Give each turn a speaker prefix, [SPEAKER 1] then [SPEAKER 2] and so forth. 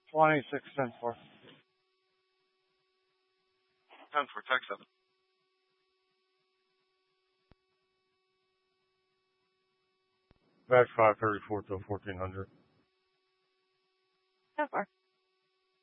[SPEAKER 1] 2610
[SPEAKER 2] 10-4, tech 7.
[SPEAKER 1] Batch 534 to 1400.
[SPEAKER 3] 10-4.